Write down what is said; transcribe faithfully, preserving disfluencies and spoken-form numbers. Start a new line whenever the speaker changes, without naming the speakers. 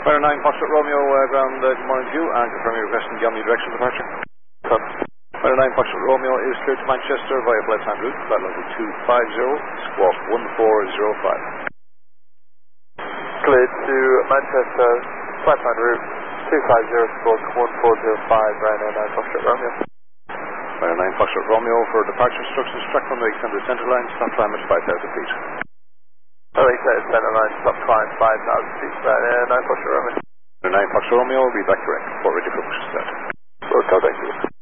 Fire nine Foxtrot Romeo, uh, ground, uh, good morning to you, and confirm your request in the Omni direction departure. Fire nine Foxtrot Romeo is cleared to Manchester via left-hand route, flight level two five zero, squawk one four zero five.
Cleared to Manchester, left-hand route, two five zero, squawk one four zero five, Ryanair nine Foxtrot Romeo.
Fire nine Foxtrot Romeo for departure instructions, track runway extended center line, stop climb at five thousand feet.
Oh, extended center line, stop climb five thousand feet, Ryanair nine Foxtrot Romeo.
Fire nine Foxtrot Romeo will be back direct, for ready for push start.
Well, thank you.